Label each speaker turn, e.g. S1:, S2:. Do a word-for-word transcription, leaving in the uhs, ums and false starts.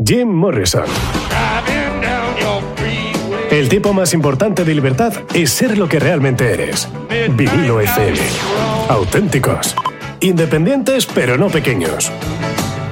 S1: Jim Morrison. El tipo más importante de libertad es ser lo que realmente eres. Vinilo F M. Auténticos. Independientes pero no pequeños.